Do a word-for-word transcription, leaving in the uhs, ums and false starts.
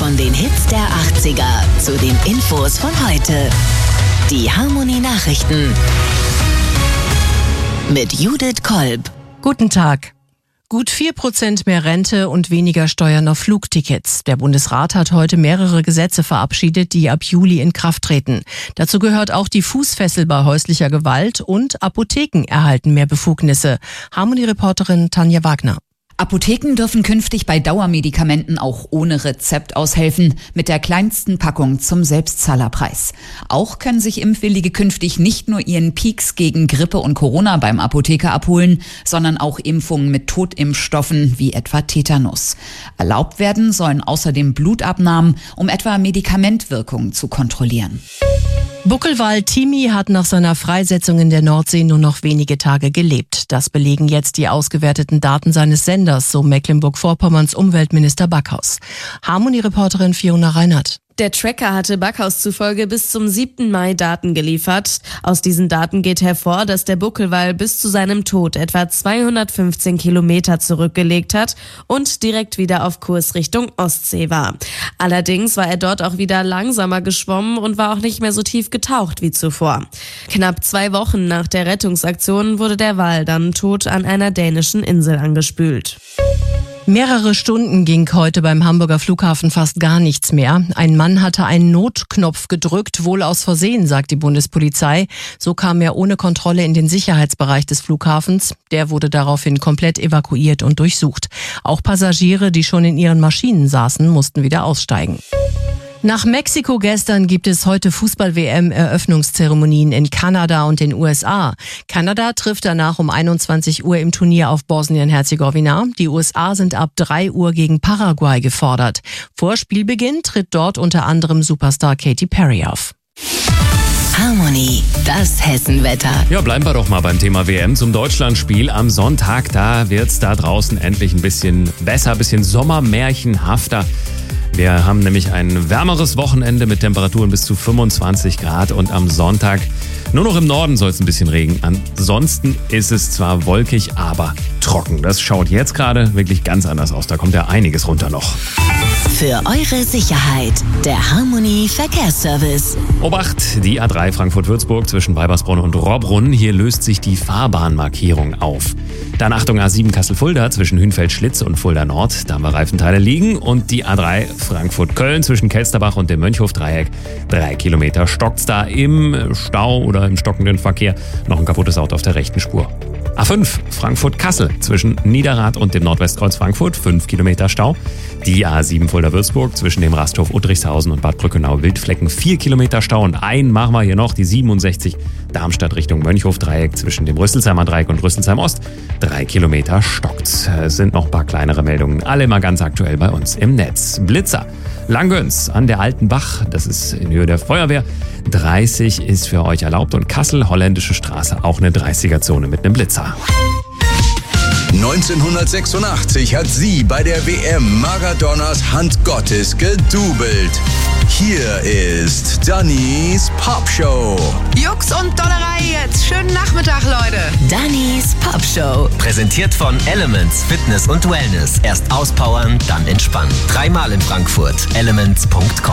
Von den Hits der achtziger zu den Infos von heute. Die Harmony Nachrichten mit Judith Kolb. Guten Tag. Gut vier Prozent mehr Rente und weniger Steuern auf Flugtickets. Der Bundesrat hat heute mehrere Gesetze verabschiedet, die ab Juli in Kraft treten. Dazu gehört auch die Fußfessel bei häuslicher Gewalt und Apotheken erhalten mehr Befugnisse. Harmony-Reporterin Tanja Wagner. Apotheken dürfen künftig bei Dauermedikamenten auch ohne Rezept aushelfen, mit der kleinsten Packung zum Selbstzahlerpreis. Auch können sich Impfwillige künftig nicht nur ihren Peaks gegen Grippe und Corona beim Apotheker abholen, sondern auch Impfungen mit Totimpfstoffen wie etwa Tetanus. Erlaubt werden sollen außerdem Blutabnahmen, um etwa Medikamentwirkungen zu kontrollieren. Buckelwal Timi hat nach seiner Freisetzung in der Nordsee nur noch wenige Tage gelebt. Das belegen jetzt die ausgewerteten Daten seines Senders, so Mecklenburg-Vorpommerns Umweltminister Backhaus. Harmony-Reporterin Fiona Reinhardt. Der Tracker hatte Backhaus zufolge bis zum siebten Mai Daten geliefert. Aus diesen Daten geht hervor, dass der Buckelwal bis zu seinem Tod etwa zweihundertfünfzehn Kilometer zurückgelegt hat und direkt wieder auf Kurs Richtung Ostsee war. Allerdings war er dort auch wieder langsamer geschwommen und war auch nicht mehr so tief getaucht wie zuvor. Knapp zwei Wochen nach der Rettungsaktion wurde der Wal dann tot an einer dänischen Insel angespült. Mehrere Stunden ging heute beim Hamburger Flughafen fast gar nichts mehr. Ein Mann hatte einen Notknopf gedrückt, wohl aus Versehen, sagt die Bundespolizei. So kam er ohne Kontrolle in den Sicherheitsbereich des Flughafens. Der wurde daraufhin komplett evakuiert und durchsucht. Auch Passagiere, die schon in ihren Maschinen saßen, mussten wieder aussteigen. Nach Mexiko gestern gibt es heute Fußball-W M-Eröffnungszeremonien in Kanada und den U S A. Kanada trifft danach um einundzwanzig Uhr im Turnier auf Bosnien-Herzegowina. Die U S A sind ab drei Uhr gegen Paraguay gefordert. Vor Spielbeginn tritt dort unter anderem Superstar Katy Perry auf. Harmony, das Hessenwetter. Ja, bleiben wir doch mal beim Thema W M zum Deutschlandspiel. Am Sonntag, da wird's da draußen endlich ein bisschen besser, ein bisschen sommermärchenhafter. Wir haben nämlich ein wärmeres Wochenende mit Temperaturen bis zu fünfundzwanzig Grad und am Sonntag nur noch im Norden soll es ein bisschen regnen. Ansonsten ist es zwar wolkig, aber trocken. Das schaut jetzt gerade wirklich ganz anders aus. Da kommt ja einiges runter noch. Für eure Sicherheit, der Harmony Verkehrsservice. Obacht, die A drei Frankfurt-Würzburg zwischen Weibersbronn und Rohrbrunn. Hier löst sich die Fahrbahnmarkierung auf. Dann Achtung A sieben Kassel-Fulda zwischen Hünfeld-Schlitz und Fulda Nord. Da haben wir Reifenteile liegen. Und die A drei Frankfurt-Köln zwischen Kelsterbach und dem Mönchhof-Dreieck. Drei Kilometer stockt's da im Stau oder im stockenden Verkehr. Noch ein kaputtes Auto auf der rechten Spur. A fünf Frankfurt-Kassel zwischen Niederrad und dem Nordwestkreuz Frankfurt. Fünf Kilometer Stau. Die A sieben Fulda-Würzburg zwischen dem Rasthof Uttrichshausen und Bad Brückenau-Wildflecken. Vier Kilometer Stau. Und einen machen wir hier noch, die siebenundsechzig Darmstadt Richtung Mönchhof-Dreieck zwischen dem Rüsselsheimer Dreieck und Rüsselsheim-Ost. Drei Kilometer stockt. Es sind noch ein paar kleinere Meldungen. Alle mal ganz aktuell bei uns im Netz. Blitzer. Langgöns an der Alten Bach. Das ist in Höhe der Feuerwehr. dreißig ist für euch erlaubt. Und Kassel, Holländische Straße, auch eine dreißiger-Zone mit einem Blitzer. neunzehnhundertsechsundachtzig hat sie bei der W M Maradonas Hand Gottes gedoubelt. Hier ist Dannys Popshow. Jux und Dollerei jetzt. Schönen Nachmittag, Leute. Dannys Popshow. Präsentiert von Elements Fitness und Wellness. Erst auspowern, dann entspannen. Dreimal in Frankfurt. elements punkt com